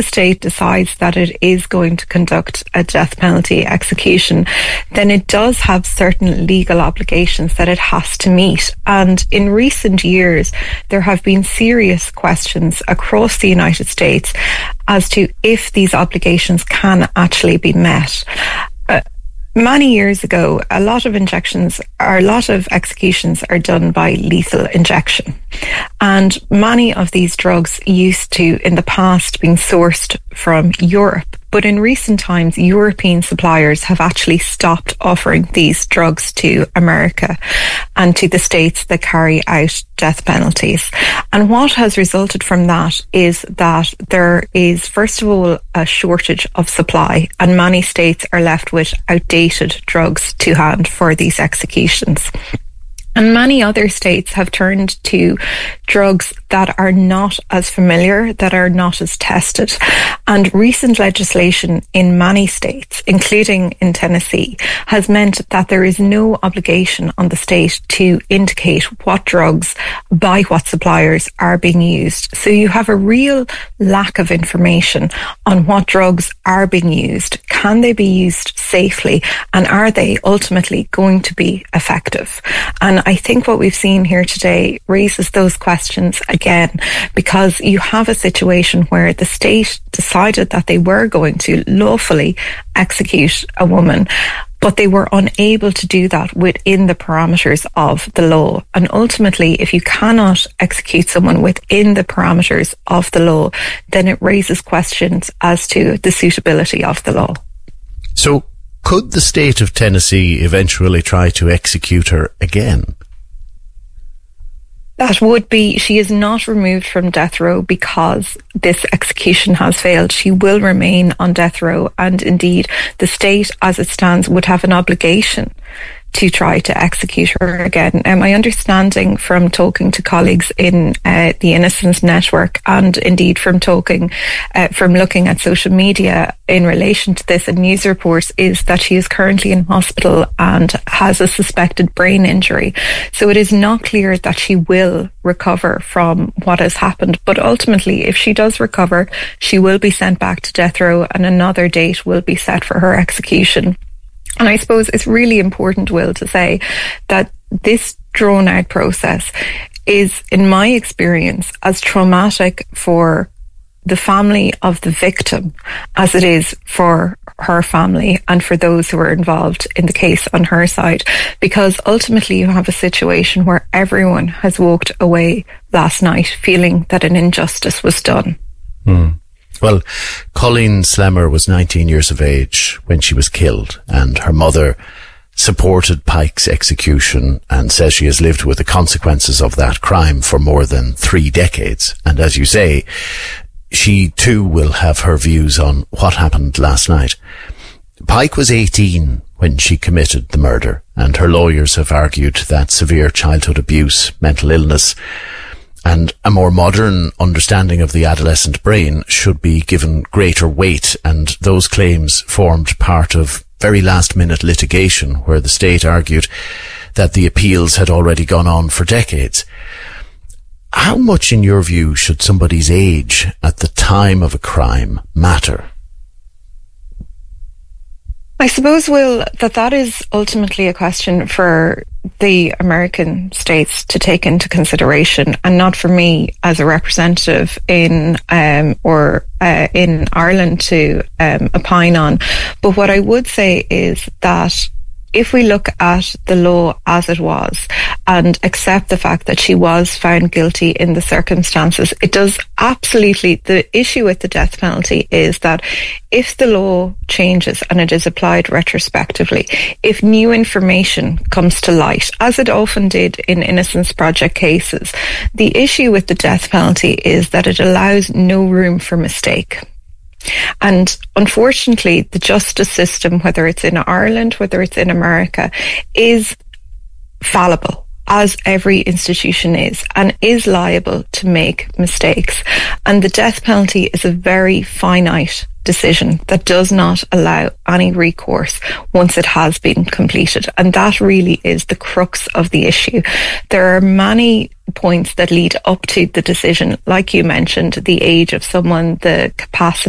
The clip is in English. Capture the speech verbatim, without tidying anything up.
a state decides that it is going to conduct a death penalty execution, then it does have certain legal obligations that it has to meet. And in recent years, there have been serious questions across the United States as to if these obligations can actually be met. Uh, Many years ago, a lot of injections or a lot of executions are done by lethal injection. And many of these drugs used to, in the past, being sourced from Europe. But in recent times, European suppliers have actually stopped offering these drugs to America and to the states that carry out death penalties. And what has resulted from that is that there is, first of all, a shortage of supply, and many states are left with outdated drugs to hand for these executions. And many other states have turned to drugs that are not as familiar, that are not as tested. And recent legislation in many states, including in Tennessee, has meant that there is no obligation on the state to indicate what drugs by what suppliers are being used. So you have a real lack of information on what drugs are being used. Can they be used safely? And are they ultimately going to be effective? And I think what we've seen here today raises those questions again, because you have a situation where the state decided that they were going to lawfully execute a woman, but they were unable to do that within the parameters of the law. And ultimately, if you cannot execute someone within the parameters of the law, then it raises questions as to the suitability of the law. So could the state of Tennessee eventually try to execute her again? That would be, she is not removed from death row because this execution has failed. She will remain on death row, and indeed the state as it stands would have an obligation to try to execute her again. And my understanding from talking to colleagues in uh, the Innocence Network, and indeed from talking, uh, from looking at social media in relation to this and news reports, is that she is currently in hospital and has a suspected brain injury. So it is not clear that she will recover from what has happened. But ultimately, if she does recover, she will be sent back to death row and another date will be set for her execution. And I suppose it's really important, Will, to say that this drawn out process is, in my experience, as traumatic for the family of the victim as it is for her family and for those who are involved in the case on her side, because ultimately you have a situation where everyone has walked away last night feeling that an injustice was done. Mm. Well, Colleen Slemmer was nineteen years of age when she was killed, and her mother supported Pike's execution and says she has lived with the consequences of that crime for more than three decades. And as you say, she too will have her views on what happened last night. Pike was eighteen when she committed the murder, and her lawyers have argued that severe childhood abuse, mental illness, and a more modern understanding of the adolescent brain should be given greater weight, and those claims formed part of very last-minute litigation where the state argued that the appeals had already gone on for decades. How much, in your view, should somebody's age at the time of a crime matter? I suppose, Will, that that is ultimately a question for the American states to take into consideration, and not for me as a representative in um, or uh, in Ireland to um, opine on. But what I would say is that if we look at the law as it was and accept the fact that she was found guilty in the circumstances, it does absolutely, the issue with the death penalty is that if the law changes and it is applied retrospectively, if new information comes to light, as it often did in Innocence Project cases, the issue with the death penalty is that it allows no room for mistake. And unfortunately, the justice system, whether it's in Ireland, whether it's in America, is fallible, as every institution is, and is liable to make mistakes. And the death penalty is a very finite decision that does not allow any recourse once it has been completed. And that really is the crux of the issue. There are many points that lead up to the decision, like you mentioned, the age of someone, the capacity